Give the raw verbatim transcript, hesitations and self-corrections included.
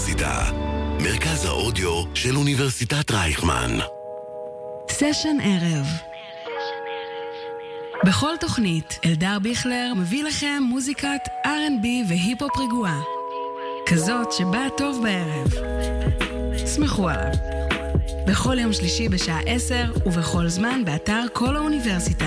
האוניברסיטה. מרכז האודיו של אוניברסיטת רייכמן. סשן ערב. בכל תוכנית, אלדר ביכלר מביא לכם מוזיקת אר אנד בי והיפ-הופ רגועה. כזאת שבאה טוב בערב. שמחו עליו. בכל יום שלישי בשעה עשר ובכל זמן באתר כל האוניברסיטה.